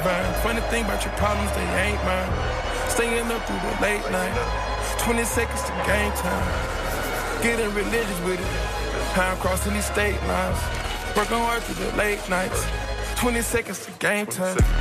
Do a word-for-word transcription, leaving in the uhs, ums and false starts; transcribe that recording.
grapevine. Funny thing about your problems, they ain't mine. Staying up through the late night. twenty seconds to game time. Getting religious with it. Time crossing these state lines. Working hard through the late nights. twenty seconds to game time.